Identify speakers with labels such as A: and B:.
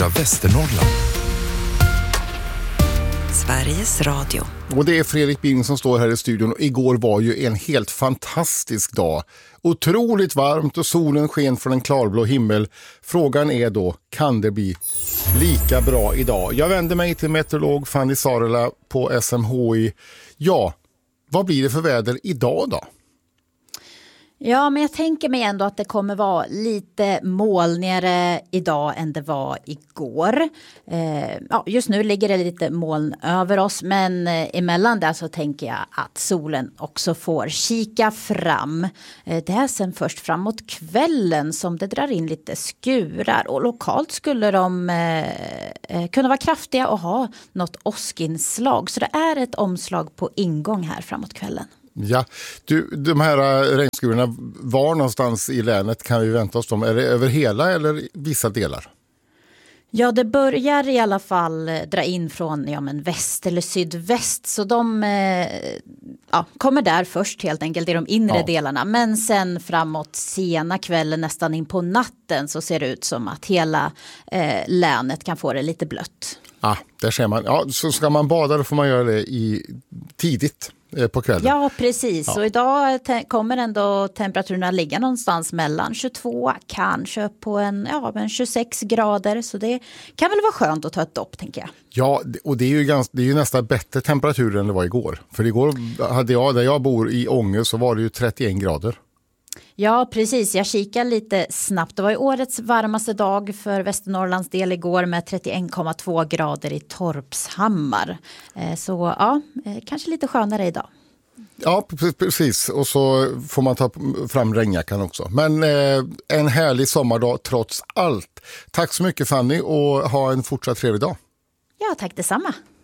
A: Västernorrland.
B: Sveriges Radio.
C: Och det är Fredrik Bing som står här i studion. Och igår var ju en helt fantastisk dag. Otroligt varmt och solen sken från en klarblå himmel. Frågan är då, kan det bli lika bra idag? Jag vänder mig till meteorolog Fanny Sarela på SMHI. Ja, vad blir det för väder idag då?
D: Ja, men jag tänker mig ändå att det kommer vara lite molnigare idag än det var igår. Just nu ligger det lite moln över oss, men emellan där så tänker jag att solen också får kika fram. Det är sen först framåt kvällen som det drar in lite skurar, och lokalt skulle de kunna vara kraftiga och ha något åskinslag. Så det är ett omslag på ingång här framåt kvällen.
C: Ja, de här regnskurarna, var någonstans i länet kan vi vänta oss dem? Är det över hela eller vissa delar?
D: Ja, det börjar i alla fall dra in från väst eller sydväst. Så de kommer där först helt enkelt i de inre delarna. Men sen framåt sena kvällen, nästan in på natten, så ser det ut som att hela länet kan få det lite blött.
C: Ja, där ser man. Ja, så ska man bada då får man göra det tidigt på kvällen.
D: Ja, precis.
C: Ja.
D: Och idag kommer ändå temperaturerna ligga någonstans mellan 22, kanske på en 26 grader. Så det kan väl vara skönt att ta ett dopp, tänker jag. Ja,
C: och det är ju nästan bättre temperatur än det var igår. För igår hade där jag bor i Ånge, så var det ju 31 grader.
D: Ja, precis. Jag kikade lite snabbt. Det var ju årets varmaste dag för Västernorrlands del igår med 31,2 grader i Torpshammar. Så ja, kanske lite skönare idag.
C: Ja, precis. Och så får man ta fram regnjackan också. Men en härlig sommardag trots allt. Tack så mycket, Fanny, och ha en fortsatt trevlig dag.
D: Ja, tack detsamma.